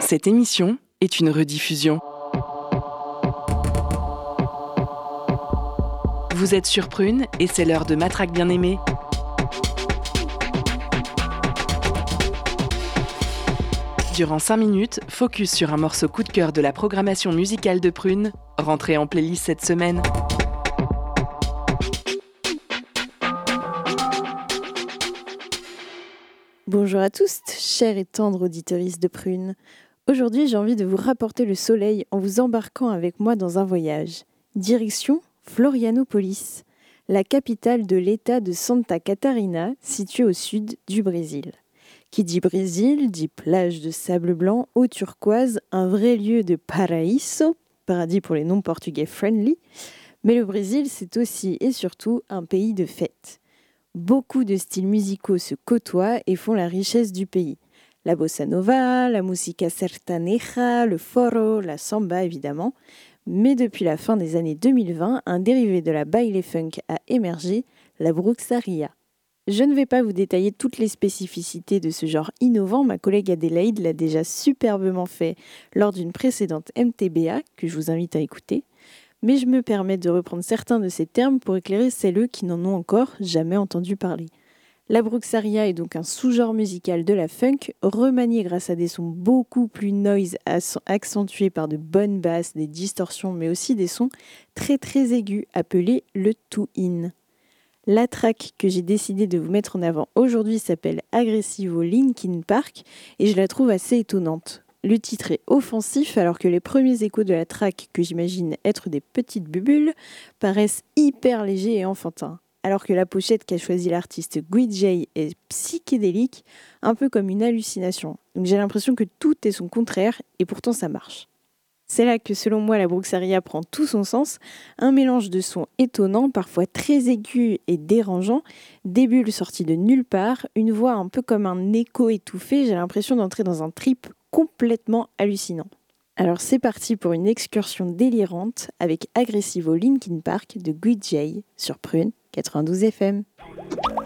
Cette émission est une rediffusion. Vous êtes sur Prune et c'est l'heure de Matraque bien-aimée. Durant 5 minutes, focus sur un morceau coup de cœur de la programmation musicale de Prune, rentré en playlist cette semaine. Bonjour à tous, chers et tendres auditeuristes de Prune. Aujourd'hui, j'ai envie de vous rapporter le soleil en vous embarquant avec moi dans un voyage. Direction Florianópolis, la capitale de l'État de Santa Catarina, située au sud du Brésil. Qui dit Brésil, dit plage de sable blanc, eau turquoise, un vrai lieu de paraíso, paradis pour les non portugais friendly. Mais le Brésil, c'est aussi et surtout un pays de fêtes. Beaucoup de styles musicaux se côtoient et font la richesse du pays. La bossa nova, la música sertaneja, le forró, la samba évidemment. Mais depuis la fin des années 2020, un dérivé de la baile funk a émergé, la bruxaria. Je ne vais pas vous détailler toutes les spécificités de ce genre innovant, ma collègue Adélaïde l'a déjà superbement fait lors d'une précédente MTBA que je vous invite à écouter. Mais je me permets de reprendre certains de ces termes pour éclairer celles qui n'en ont encore jamais entendu parler. La bruxaria est donc un sous-genre musical de la funk, remanié grâce à des sons beaucoup plus noise, accentués par de bonnes basses, des distorsions, mais aussi des sons très très aigus, appelés le two-in. La track que j'ai décidé de vous mettre en avant aujourd'hui s'appelle Aggressivo Linkin Park et je la trouve assez étonnante. Le titre est offensif alors que les premiers échos de la track, que j'imagine être des petites bulles, paraissent hyper légers et enfantins. Alors que la pochette qu'a choisi l'artiste Guijay est psychédélique, un peu comme une hallucination. Donc j'ai l'impression que tout est son contraire et pourtant ça marche. C'est là que selon moi la bruxaria prend tout son sens, un mélange de sons étonnants, parfois très aigus et dérangeants, des bulles sorties de nulle part, une voix un peu comme un écho étouffé, j'ai l'impression d'entrer dans un trip complètement hallucinant. Alors c'est parti pour une excursion délirante avec Aggressivo Linkin Park de Guijay sur Prune 92 FM.